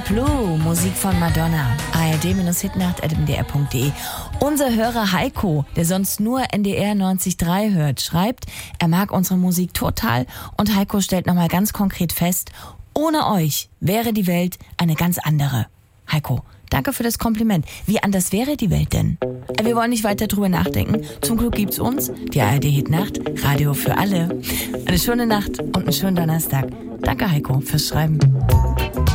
Blue, Musik von Madonna. ard-hitnacht@mdr.de. Unser Hörer Heiko, der sonst nur NDR 90.3 hört, schreibt, er mag unsere Musik total und Heiko stellt nochmal ganz konkret fest, ohne euch wäre die Welt eine ganz andere. Heiko, danke für das Kompliment. Wie anders wäre die Welt denn? Wir wollen nicht weiter drüber nachdenken. Zum Glück gibt's uns, die ARD-Hitnacht, Radio für alle. Eine schöne Nacht und einen schönen Donnerstag. Danke, Heiko, fürs Schreiben.